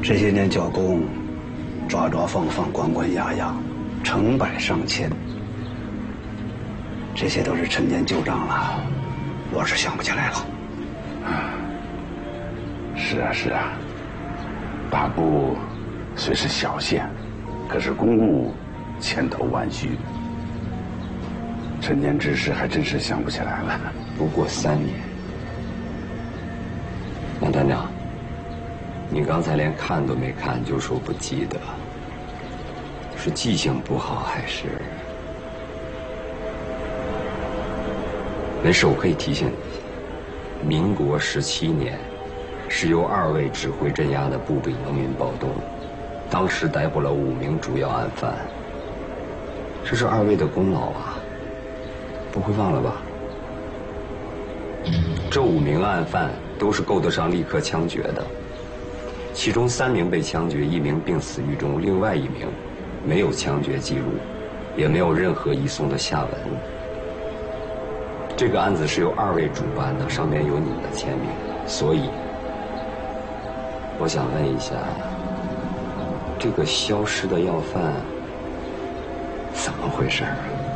这些年剿共，抓抓放放，关关押押，成百上千，这些都是陈年旧账了，我是想不起来了。 是啊是啊，大部虽是小县，可是公务千头万绪，陈年之事还真是想不起来了。 不过3年，杨团长，你刚才连看都没看就说不记得，是记性不好还是？没事，我可以提醒你一下，民国17年。是由2位指挥镇压的部队农民暴动，当时逮捕了5名主要案犯，这是2位的功劳啊，不会忘了吧？这5名案犯都是够得上立刻枪决的，其中3名被枪决，1名病死狱中，另外1名没有枪决记录，也没有任何移送的下文。这个案子是由2位主办的，上面有你的签名，所以。我想问一下，这个消失的要犯怎么回事？